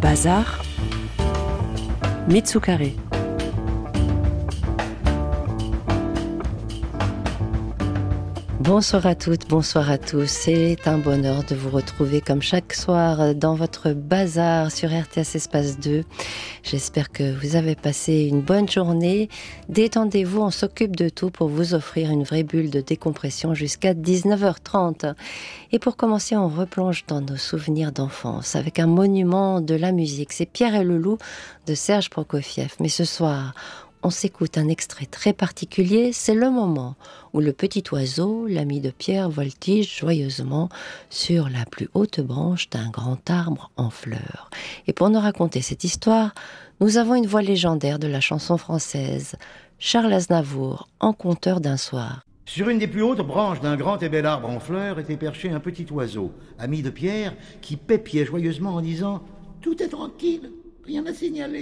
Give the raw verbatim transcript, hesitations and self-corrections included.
Bazar, Mitsukare. Bonsoir à toutes, bonsoir à tous. C'est un bonheur de vous retrouver comme chaque soir dans votre bazar sur R T S Espace deux. J'espère que vous avez passé une bonne journée. Détendez-vous, on s'occupe de tout pour vous offrir une vraie bulle de décompression jusqu'à dix-neuf heures trente. Et pour commencer, on replonge dans nos souvenirs d'enfance avec un monument de la musique. C'est Pierre et le loup de Serge Prokofiev. Mais ce soir, on s'écoute un extrait très particulier, c'est le moment où le petit oiseau, l'ami de Pierre, voltige joyeusement sur la plus haute branche d'un grand arbre en fleurs. Et pour nous raconter cette histoire, nous avons une voix légendaire de la chanson française, Charles Aznavour, en conteur d'un soir. Sur une des plus hautes branches d'un grand et bel arbre en fleurs était perché un petit oiseau, ami de Pierre, qui pépiait joyeusement en disant « Tout est tranquille, rien à signaler ».